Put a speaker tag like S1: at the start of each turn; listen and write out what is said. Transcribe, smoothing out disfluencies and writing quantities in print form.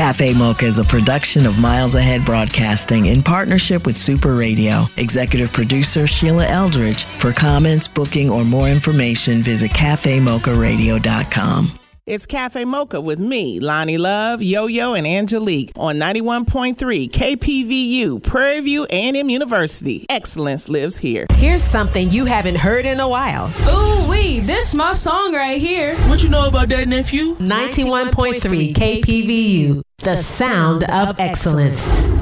S1: Cafe Mocha is a production of Miles Ahead Broadcasting in partnership with Super Radio. Executive producer Sheila Eldridge. For comments, booking, or more information, visit cafemocharadio.com.
S2: It's Cafe Mocha with me, Lonnie Love, Yo-Yo, and Angelique on 91.3 KPVU, Prairie View A&M University. Excellence lives here.
S3: Here's something you haven't heard in a while.
S4: Ooh-wee, this my song right here.
S5: What you know about that, nephew?
S3: 91.3 KPVU, the sound of excellence.